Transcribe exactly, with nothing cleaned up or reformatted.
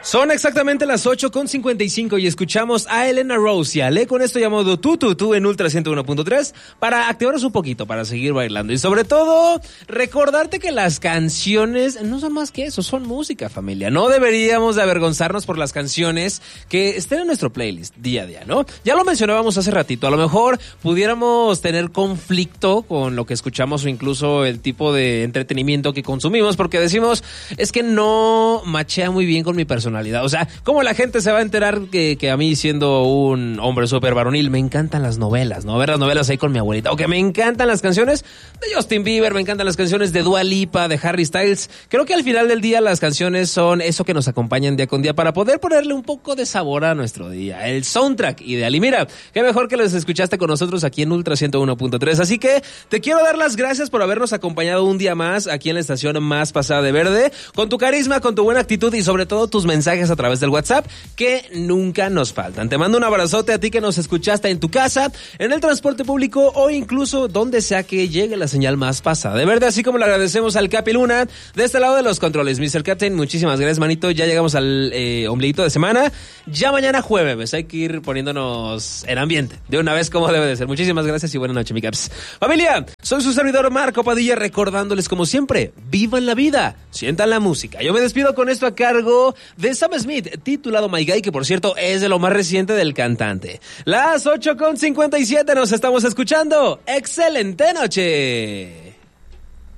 Son exactamente las ocho con cincuenta y cinco y escuchamos a Elena Rose y a Ale con esto llamado Tu Tu Tu en Ultra ciento uno punto tres para activarnos un poquito, para seguir bailando y sobre todo recordarte que las canciones no son más que eso, son música, familia. No deberíamos de avergonzarnos por las canciones que estén en nuestro playlist día a día, ¿no? Ya lo mencionábamos hace ratito, a lo mejor pudiéramos tener conflicto con lo que escuchamos o incluso el tipo de entretenimiento que consumimos porque decimos, es que no machea muy bien con mi personalidad. O sea, ¿cómo la gente se va a enterar que, que a mí, siendo un hombre súper varonil, me encantan las novelas, ¿no? Ver las novelas ahí con mi abuelita. O que me encantan las canciones de Justin Bieber, me encantan las canciones de Dua Lipa, de Harry Styles. Creo que al final del día las canciones son eso que nos acompañan día con día para poder ponerle un poco de sabor a nuestro día. El soundtrack ideal. Y mira, qué mejor que los escuchaste con nosotros aquí en Ultra ciento uno punto tres. Así que te quiero dar las gracias por habernos acompañado un día más aquí en la estación más pasada de verde, con tu carisma, con tu buena actitud y sobre todo tus mensajes mensajes a través del WhatsApp que nunca nos faltan. Te mando un abrazote a ti que nos escuchaste en tu casa, en el transporte público o incluso donde sea que llegue la señal más pasada de verde, así como le agradecemos al Capi Luna de este lado de los controles. mister Captain, muchísimas gracias, manito. Ya llegamos al eh, ombliguito de semana. Ya mañana jueves hay que ir poniéndonos en ambiente de una vez como debe de ser. Muchísimas gracias y buena noche, mi Caps. Familia, soy su servidor Marco Padilla, recordándoles como siempre, vivan la vida, sientan la música. Yo me despido con esto a cargo de Sam Smith, titulado My Guy, que por cierto es de lo más reciente del cantante. Las ocho con cincuenta y siete nos estamos escuchando. ¡Excelente noche!